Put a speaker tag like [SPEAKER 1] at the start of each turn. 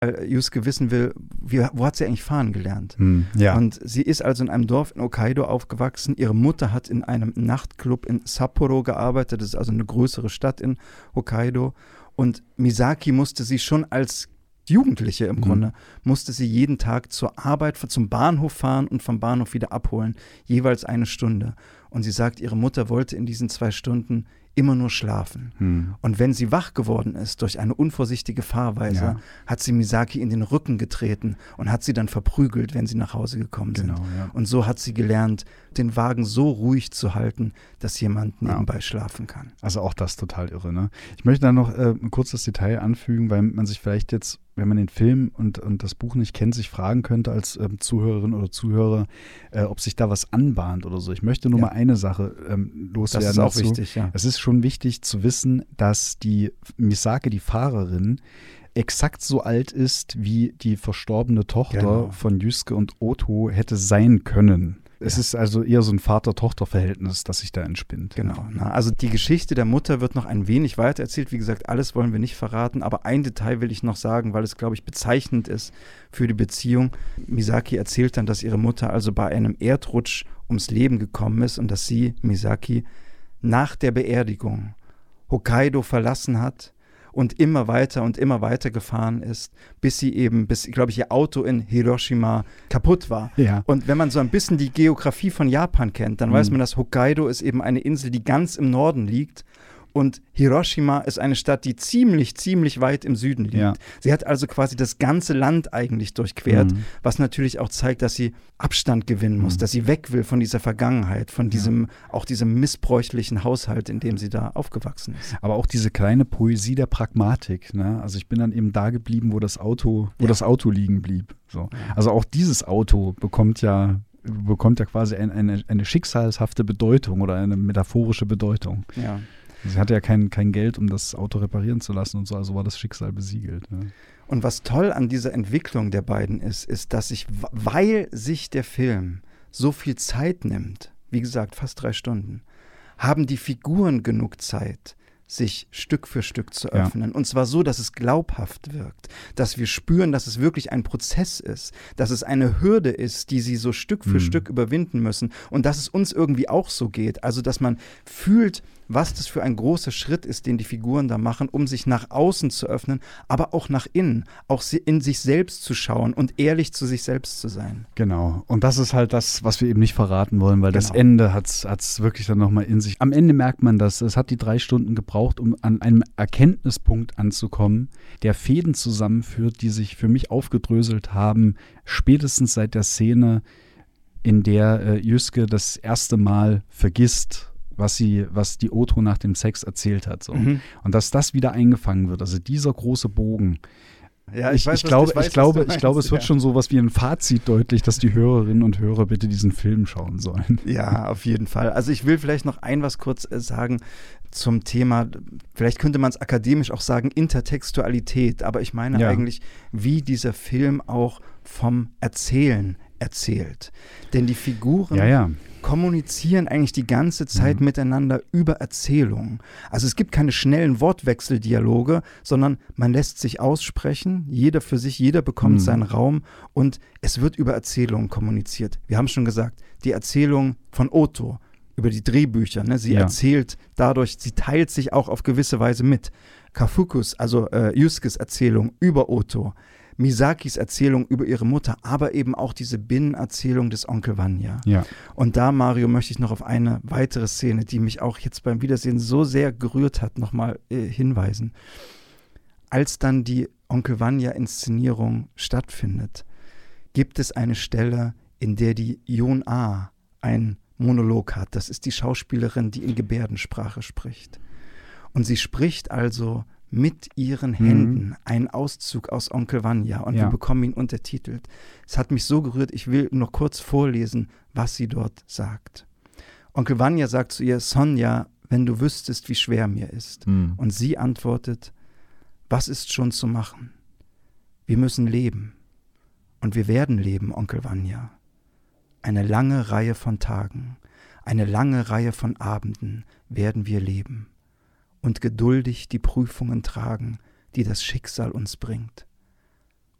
[SPEAKER 1] Yusuke wissen will, wo hat sie eigentlich fahren gelernt?
[SPEAKER 2] Ja.
[SPEAKER 1] Und sie ist also in einem Dorf in Hokkaido aufgewachsen. Ihre Mutter hat in einem Nachtclub in Sapporo gearbeitet. Das ist also eine größere Stadt in Hokkaido. Und Misaki musste sie schon als Jugendliche im Grunde, musste sie jeden Tag zur Arbeit, zum Bahnhof fahren und vom Bahnhof wieder abholen, jeweils 1 Stunde. Und sie sagt, ihre Mutter wollte in diesen 2 Stunden immer nur schlafen. Und wenn sie wach geworden ist durch eine unvorsichtige Fahrweise, hat sie Misaki in den Rücken getreten und hat sie dann verprügelt, wenn sie nach Hause gekommen sind.
[SPEAKER 2] Ja.
[SPEAKER 1] Und so hat sie gelernt, den Wagen so ruhig zu halten, dass jemand nebenbei schlafen kann.
[SPEAKER 2] Also auch das total irre, ne? Ich möchte da noch ein kurzes Detail anfügen, weil man sich vielleicht jetzt, wenn man den Film und das Buch nicht kennt, sich fragen könnte als Zuhörerin oder Zuhörer, ob sich da was anbahnt oder so. Ich möchte nur mal eine Sache loswerden.
[SPEAKER 1] Das ist auch
[SPEAKER 2] dazu.
[SPEAKER 1] wichtig, ja.
[SPEAKER 2] Es ist schon wichtig zu wissen, dass die Misaki, die Fahrerin, exakt so alt ist, wie die verstorbene Tochter von Yusuke und Oto hätte sein können. Es ist also eher so ein Vater-Tochter-Verhältnis, das sich da entspinnt.
[SPEAKER 1] Genau. Also die Geschichte der Mutter wird noch ein wenig weiter erzählt. Wie gesagt, alles wollen wir nicht verraten, aber ein Detail will ich noch sagen, weil es, glaube ich, bezeichnend ist für die Beziehung. Misaki erzählt dann, dass ihre Mutter also bei einem Erdrutsch ums Leben gekommen ist und dass sie, Misaki, nach der Beerdigung Hokkaido verlassen hat und immer weiter gefahren ist, bis glaube ich, ihr Auto in Hiroshima kaputt war.
[SPEAKER 2] Ja.
[SPEAKER 1] Und wenn man so ein bisschen die Geografie von Japan kennt, dann weiß man, dass Hokkaido ist eben eine Insel, die ganz im Norden liegt. Und Hiroshima ist eine Stadt, die ziemlich weit im Süden liegt.
[SPEAKER 2] Ja.
[SPEAKER 1] Sie hat also quasi das ganze Land eigentlich durchquert, was natürlich auch zeigt, dass sie Abstand gewinnen muss, dass sie weg will von dieser Vergangenheit, von diesem missbräuchlichen Haushalt, in dem sie da aufgewachsen ist.
[SPEAKER 2] Aber auch diese kleine Poesie der Pragmatik, ne? Also ich bin dann eben da geblieben, wo das Auto liegen blieb. So. Also auch dieses Auto bekommt ja quasi eine schicksalshafte Bedeutung oder eine metaphorische Bedeutung.
[SPEAKER 1] Ja.
[SPEAKER 2] Sie hatte ja kein Geld, um das Auto reparieren zu lassen und so, also war das Schicksal besiegelt. Ne?
[SPEAKER 1] Und was toll an dieser Entwicklung der beiden ist, dass weil sich der Film so viel Zeit nimmt, wie gesagt, fast 3 Stunden, haben die Figuren genug Zeit, sich Stück für Stück zu öffnen. Und zwar so, dass es glaubhaft wirkt, dass wir spüren, dass es wirklich ein Prozess ist, dass es eine Hürde ist, die sie so Stück für Stück überwinden müssen und dass es uns irgendwie auch so geht. Also, dass man fühlt, was das für ein großer Schritt ist, den die Figuren da machen, um sich nach außen zu öffnen, aber auch nach innen, auch in sich selbst zu schauen und ehrlich zu sich selbst zu sein.
[SPEAKER 2] Genau. Und das ist halt das, was wir eben nicht verraten wollen, weil das Ende hat's wirklich dann nochmal in sich. Am Ende merkt man das. Es hat die 3 Stunden gebraucht, um an einem Erkenntnispunkt anzukommen, der Fäden zusammenführt, die sich für mich aufgedröselt haben, spätestens seit der Szene, in der Yusuke das erste Mal vergisst, was die Oto nach dem Sex erzählt hat. So. Und dass das wieder eingefangen wird, also dieser große Bogen.
[SPEAKER 1] Ja,
[SPEAKER 2] ich glaube, es wird schon so was wie ein Fazit deutlich, dass die Hörerinnen und Hörer bitte diesen Film schauen sollen.
[SPEAKER 1] Ja, auf jeden Fall. Also ich will vielleicht noch was kurz sagen zum Thema, vielleicht könnte man es akademisch auch sagen, Intertextualität, aber ich meine eigentlich, wie dieser Film auch vom Erzählen erzählt. Denn die Figuren kommunizieren eigentlich die ganze Zeit miteinander über Erzählungen. Also es gibt keine schnellen Wortwechseldialoge, sondern man lässt sich aussprechen, jeder für sich, jeder bekommt seinen Raum und es wird über Erzählungen kommuniziert. Wir haben schon gesagt, die Erzählung von Oto über die Drehbücher, ne? Sie erzählt dadurch, sie teilt sich auch auf gewisse Weise mit. Kafukus, also Yusukes Erzählung über Oto, Misakis Erzählung über ihre Mutter, aber eben auch diese Binnenerzählung des Onkel Vanya.
[SPEAKER 2] Ja.
[SPEAKER 1] Und da, Mario, möchte ich noch auf eine weitere Szene, die mich auch jetzt beim Wiedersehen so sehr gerührt hat, nochmal hinweisen. Als dann die Onkel Vanya-Inszenierung stattfindet, gibt es eine Stelle, in der die Yoon-Ah ein Monolog hat. Das ist die Schauspielerin, die in Gebärdensprache spricht. Und sie spricht also mit ihren Händen einen Auszug aus Onkel Vanya und wir bekommen ihn untertitelt. Es hat mich so gerührt, ich will noch kurz vorlesen, was sie dort sagt. Onkel Vanya sagt zu ihr, Sonja, wenn du wüsstest, wie schwer mir ist. Und sie antwortet, was ist schon zu machen? Wir müssen leben. Und wir werden leben, Onkel Vanya. Eine lange Reihe von Tagen, eine lange Reihe von Abenden werden wir leben und geduldig die Prüfungen tragen, die das Schicksal uns bringt.